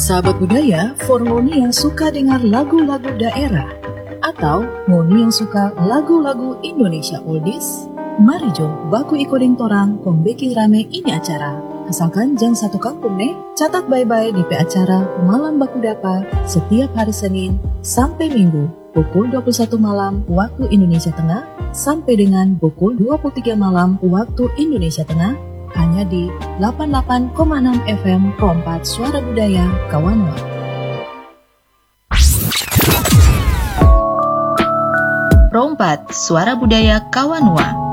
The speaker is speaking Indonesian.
Sahabat budaya, for ngoni yang suka dengar lagu-lagu daerah atau ngoni yang suka lagu-lagu Indonesia oldies, mari jom baku ikodeng torang pembikin rame ini acara. Asalkan jang satu kampung nih, catat bye-bye di acara Malam Baku Dapa setiap hari Senin sampai Minggu pukul 21 malam waktu Indonesia Tengah sampai dengan pukul 23 malam waktu Indonesia Tengah, hanya di 88,6 FM Rompat Suara Budaya Kawanwa. Rompat Suara Budaya Kawanwa.